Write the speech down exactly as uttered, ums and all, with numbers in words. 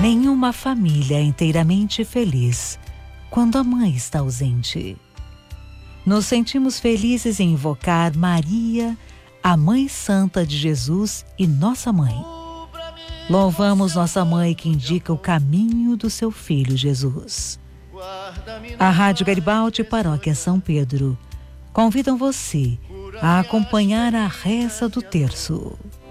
Nenhuma família é inteiramente feliz quando a mãe está ausente. Nos sentimos felizes em invocar Maria, a Mãe Santa de Jesus e nossa mãe. Louvamos nossa mãe que indica o caminho do seu filho Jesus. A Rádio Garibaldi e Paróquia São Pedro convidam você a acompanhar a reza do terço.